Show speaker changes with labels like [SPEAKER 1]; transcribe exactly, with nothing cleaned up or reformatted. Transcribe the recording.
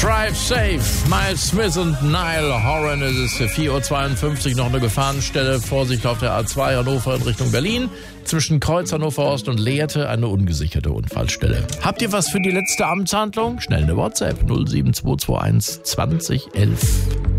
[SPEAKER 1] Drive Safe, Miles Smith und Niall Horan. Es ist für vier Uhr zweiundfünfzig noch eine Gefahrenstelle. Vorsicht auf der A zwei Hannover in Richtung Berlin. Zwischen Kreuz Hannover Ost und Lehrte eine ungesicherte Unfallstelle. Habt ihr was für die letzte Amtshandlung? Schnell eine WhatsApp null sieben zwei zwei eins zwanzig elf.